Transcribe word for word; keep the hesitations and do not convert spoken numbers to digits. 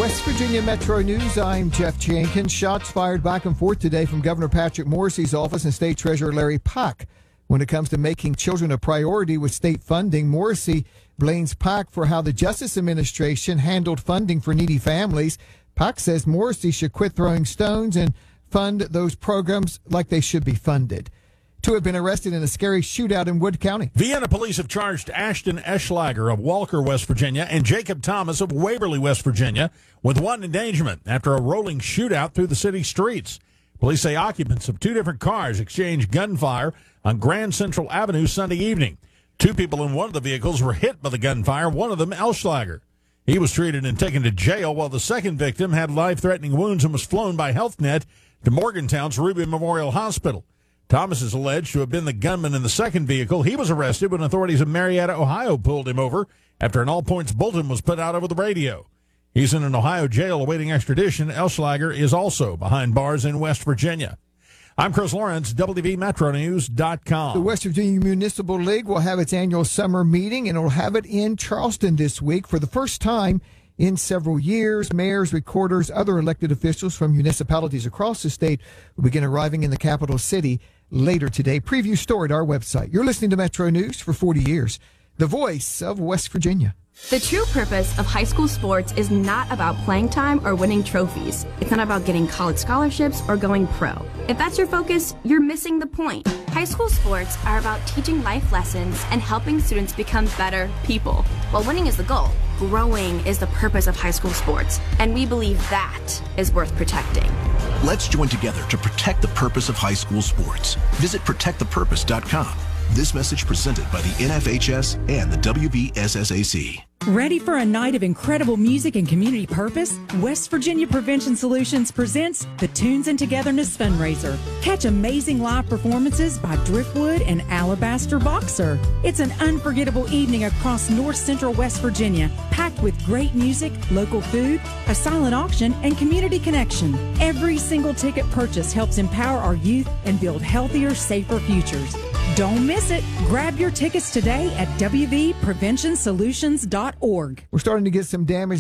West Virginia Metro News, I'm Jeff Jenkins. Shots fired back and forth today from Governor Patrick Morrisey's office and State Treasurer Larry Pack. When it comes to making children a priority with state funding, Morrisey blames Pack for how the Justice Administration handled funding for needy families. Pack says Morrisey should quit throwing stones and fund those programs like they should be funded. Two have been arrested in a scary shootout in Wood County. Vienna police have charged Ashton Eschlager of Walker, West Virginia, and Jacob Thomas of Waverly, West Virginia, with one endangerment after a rolling shootout through the city streets. Police say occupants of two different cars exchanged gunfire on Grand Central Avenue Sunday evening. Two people in one of the vehicles were hit by the gunfire, one of them Eschlager. He was treated and taken to jail, while the second victim had life-threatening wounds and was flown by HealthNet to Morgantown's Ruby Memorial Hospital. Thomas is alleged to have been the gunman in the second vehicle. He was arrested when authorities in Marietta, Ohio, pulled him over after an all-points bulletin was put out over the radio. He's in an Ohio jail awaiting extradition. Eschlager is also behind bars in West Virginia. I'm Chris Lawrence, W V Metro News dot com. The West Virginia Municipal League will have its annual summer meeting, and it'll have it in Charleston this week for the first time in several years. Mayors, recorders, other elected officials from municipalities across the state will begin arriving in the capital city later today. Preview story at our website. You're listening to Metro News for forty years, the voice of West Virginia. The true purpose of high school sports is not about playing time or winning trophies. It's not about getting college scholarships or going pro. If that's your focus, you're missing the point. High school sports are about teaching life lessons and helping students become better people. While winning is the goal, growing is the purpose of high school sports, and we believe that is worth protecting. Let's join together to protect the purpose of high school sports. Visit protect the purpose dot com. This message presented by the N F H S and the W V S S A C. Ready for a night of incredible music and community purpose? West Virginia Prevention Solutions presents the Tunes and Togetherness Fundraiser. Catch amazing live performances by Driftwood and Alabaster Boxer. It's an unforgettable evening across north central West Virginia, packed with great music, local food, a silent auction, and community connection. Every single ticket purchase helps empower our youth and build healthier, safer futures. Don't miss it. Grab your tickets today at W V prevention solutions dot org. We're starting to get some damage